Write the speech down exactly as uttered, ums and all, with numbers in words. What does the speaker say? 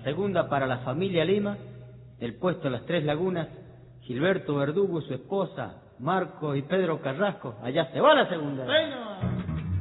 segunda para la familia Lima, del puesto Las Tres Lagunas, Gilberto Verdugo y su esposa, Marco y Pedro Carrasco. Allá se va la segunda. Bueno.